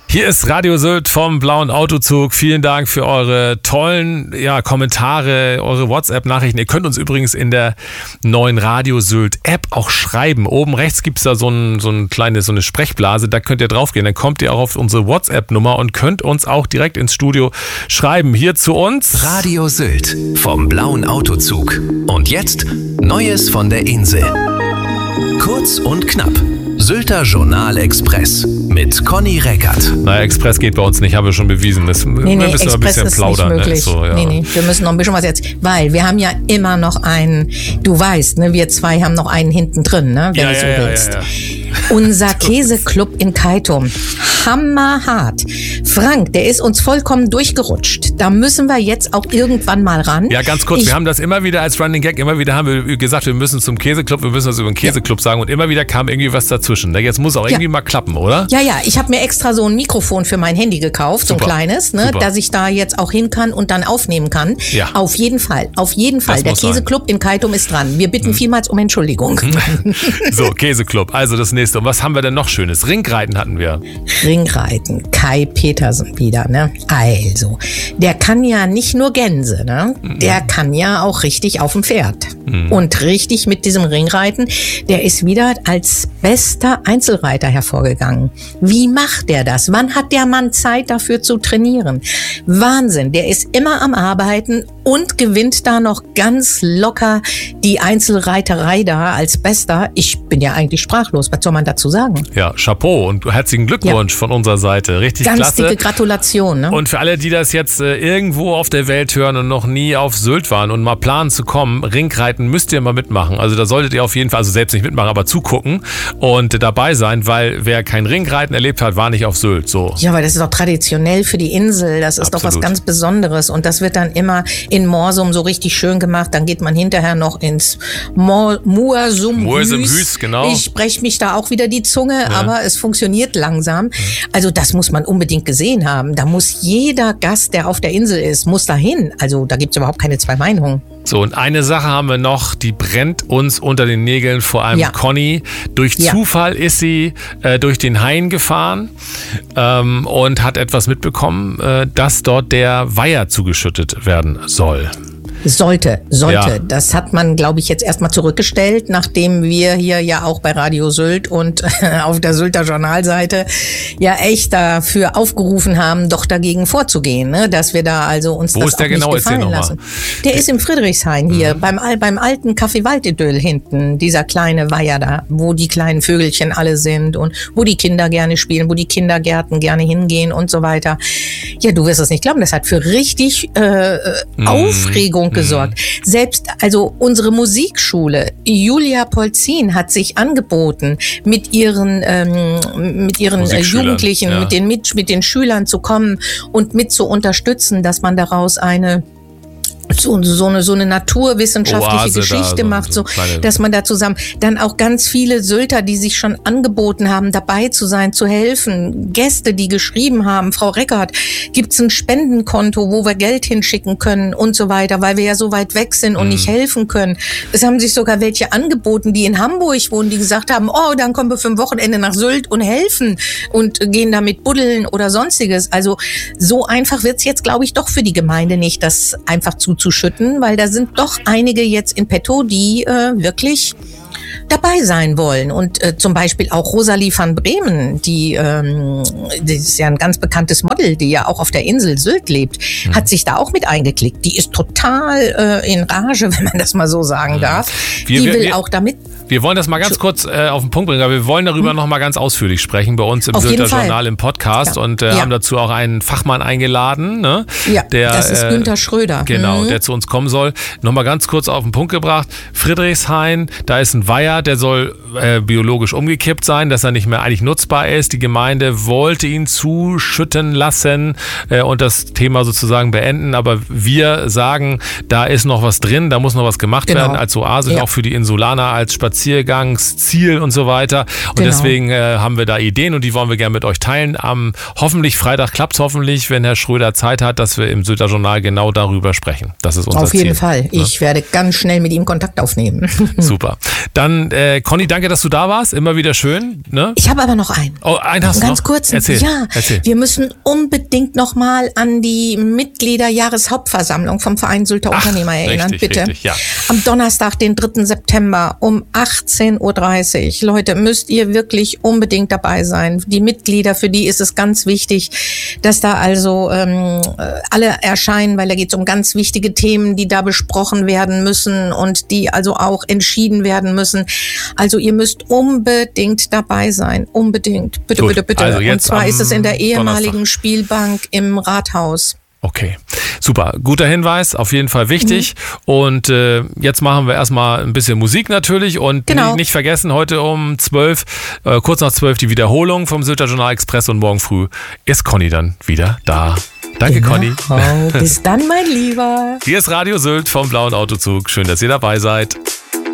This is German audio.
Hier ist Radio Sylt vom Blauen Autozug. Vielen Dank für eure tollen Kommentare, eure WhatsApp-Nachrichten. Ihr könnt uns übrigens in der neuen Radio Sylt App auch schreiben. Oben rechts gibt es da so eine Sprechblase, da könnt ihr draufgehen. Dann kommt ihr auch auf unsere WhatsApp-Nummer und könnt uns auch direkt ins Studio schreiben. Hier zu uns Radio Sylt vom Blauen Autozug. Und jetzt Neues von der Insel. Kurz und knapp. Sylter Journal Express mit Conny Reckert. Naja, Express geht bei uns nicht, haben wir schon bewiesen. Wir müssen Express ein bisschen ist plaudern. nicht möglich. So, ja. Nee, wir müssen noch ein bisschen was jetzt, weil wir haben ja immer noch einen, du weißt, ne, wir zwei haben noch einen hinten drin, ne, wenn du so willst. Ja. Unser Käseclub in Keitum. Hammerhart. Frank, der ist uns vollkommen durchgerutscht. Da müssen wir jetzt auch irgendwann mal ran. Ja, ganz kurz, wir haben das immer wieder als Running Gag, immer wieder haben wir gesagt, wir müssen zum Käseclub, wir müssen das über den Käseclub sagen und immer wieder kam irgendwie was dazwischen. Jetzt muss auch irgendwie mal klappen, oder? Ja, ich habe mir extra so ein Mikrofon für mein Handy gekauft, so ein kleines, ne, dass ich da jetzt auch hin kann und dann aufnehmen kann. Ja. Auf jeden Fall. Der Käseclub in Keitum ist dran. Wir bitten vielmals um Entschuldigung. So, Käseclub, also das nächste. Und was haben wir denn noch Schönes? Ringreiten hatten wir. Ringreiten, Kai Petersen wieder, ne? Also, der kann ja nicht nur Gänse, ne? Der kann ja auch richtig auf dem Pferd. Und richtig mit diesem Ringreiten, der ist wieder als bester Einzelreiter hervorgegangen. Wie macht der das? Wann hat der Mann Zeit dafür zu trainieren? Wahnsinn, der ist immer am Arbeiten und gewinnt da noch ganz locker die Einzelreiterei da als Bester. Ich bin ja eigentlich sprachlos, was soll man dazu sagen? Ja, Chapeau und herzlichen Glückwunsch von unserer Seite. Richtig ganz klasse. Ganz dicke Gratulation. Ne? Und für alle, die das jetzt irgendwo auf der Welt hören und noch nie auf Sylt waren und mal planen zu kommen, Ringreiten müsst ihr mal mitmachen. Also da solltet ihr auf jeden Fall, also selbst nicht mitmachen, aber zugucken und dabei sein, weil wer kein Ringreiten erlebt hat, war nicht auf Sylt. So. Ja, aber das ist doch traditionell für die Insel. Das ist doch was ganz Besonderes. Und das wird dann immer in Morsum so richtig schön gemacht. Dann geht man hinterher noch ins Mursumhüs. Genau. Ich breche mich da auch wieder die Zunge, aber es funktioniert langsam. Also das muss man unbedingt gesehen haben. Da muss jeder Gast, der auf der Insel ist, muss da hin. Also da gibt es überhaupt keine zwei Meinungen. So, und eine Sache haben wir noch, die brennt uns unter den Nägeln, vor allem Conny. Durch Zufall ist sie durch den Hain gefahren und hat etwas mitbekommen, dass dort der Weiher zugeschüttet werden soll. Sollte. Ja. Das hat man, glaube ich, jetzt erstmal zurückgestellt, nachdem wir hier ja auch bei Radio Sylt und auf der Sylter Journalseite ja echt dafür aufgerufen haben, doch dagegen vorzugehen, ne? Dass wir da also uns das auch nicht gefallen lassen. Der ist im Friedrichshain hier, beim alten Café Waldidyll hinten, dieser kleine Weiher da, wo die kleinen Vögelchen alle sind und wo die Kinder gerne spielen, wo die Kindergärten gerne hingehen und so weiter. Ja, du wirst es nicht glauben, das hat für richtig Aufregung gesorgt. Selbst also unsere Musikschule, Julia Polzin, hat sich angeboten, mit ihren Jugendlichen, mit den Schülern zu kommen und mit zu unterstützen, dass man daraus so eine naturwissenschaftliche Oase Geschichte macht, so dass man da zusammen, dann auch ganz viele Sylter, die sich schon angeboten haben, dabei zu sein, zu helfen, Gäste, die geschrieben haben, Frau Reckert, gibt's ein Spendenkonto, wo wir Geld hinschicken können und so weiter, weil wir ja so weit weg sind und nicht helfen können. Es haben sich sogar welche angeboten, die in Hamburg wohnen, die gesagt haben, dann kommen wir für ein Wochenende nach Sylt und helfen und gehen damit buddeln oder sonstiges. Also so einfach wird's jetzt, glaube ich, doch für die Gemeinde nicht, das einfach zuzuschütten, weil da sind doch einige jetzt in petto, die wirklich dabei sein wollen. Und zum Beispiel auch Rosalie van Bremen, die ist ja ein ganz bekanntes Model, die ja auch auf der Insel Sylt lebt, hat sich da auch mit eingeklickt. Die ist total in Rage, wenn man das mal so sagen darf. Die will auch damit... Wir wollen das mal ganz kurz auf den Punkt bringen, aber wir wollen darüber noch mal ganz ausführlich sprechen bei uns im Sylter Journal im Podcast und haben dazu auch einen Fachmann eingeladen. Ne? Ja, das ist Günther Schröder. Genau, der zu uns kommen soll. Noch mal ganz kurz auf den Punkt gebracht. Friedrichshain, da ist ein Weiher, der soll biologisch umgekippt sein, dass er nicht mehr eigentlich nutzbar ist. Die Gemeinde wollte ihn zuschütten lassen und das Thema sozusagen beenden, aber wir sagen, da ist noch was drin, da muss noch was gemacht werden als Oase, auch für die Insulaner, als Spaziergang Spaziergangsziel und so weiter. Und deswegen haben wir da Ideen und die wollen wir gerne mit euch teilen. Am hoffentlich Freitag klappt es hoffentlich, wenn Herr Schröder Zeit hat, dass wir im Sylter Journal genau darüber sprechen. Das ist unser Ziel. Auf jeden Fall. Ich werde ganz schnell mit ihm Kontakt aufnehmen. Super. Dann, Conny, danke, dass du da warst. Immer wieder schön. Ne? Ich habe aber noch einen. Oh, einen hast du ganz noch? Kurz. Erzähl. Ja, wir müssen unbedingt nochmal an die Mitgliederjahreshauptversammlung vom Verein Sylter Unternehmer erinnern. Bitte. Richtig, ja. Am Donnerstag, den 3. September um 18.30 Uhr. Leute, müsst ihr wirklich unbedingt dabei sein. Die Mitglieder, für die ist es ganz wichtig, dass da also alle erscheinen, weil da geht es um ganz wichtige Themen, die da besprochen werden müssen und die also auch entschieden werden müssen. Also ihr müsst unbedingt dabei sein. Unbedingt. Bitte, bitte, bitte. Also und zwar ist es in der ehemaligen Donnerstag. Spielbank im Rathaus. Okay, super. Guter Hinweis, auf jeden Fall wichtig. Und jetzt machen wir erstmal ein bisschen Musik natürlich und nicht vergessen, heute um 12, kurz nach 12 die Wiederholung vom Sylter Journal Express und morgen früh ist Conny dann wieder da. Danke, Conny. Bis dann, mein Lieber. Hier ist Radio Sylt vom Blauen Autozug. Schön, dass ihr dabei seid.